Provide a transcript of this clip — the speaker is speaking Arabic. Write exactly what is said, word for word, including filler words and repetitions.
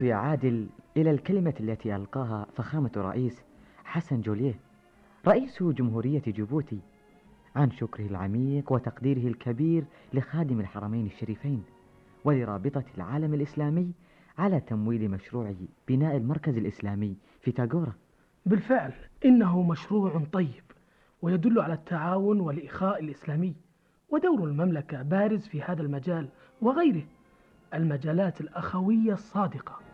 يا عادل إلى الكلمة التي ألقاها فخامة الرئيس حسن جوليه رئيس جمهورية جيبوتي عن شكره العميق وتقديره الكبير لخادم الحرمين الشريفين ولرابطة العالم الإسلامي على تمويل مشروع بناء المركز الإسلامي في تاغورا. بالفعل إنه مشروع طيب ويدل على التعاون والإخاء الإسلامي، ودور المملكة بارز في هذا المجال وغيره المجالات الأخوية الصادقة.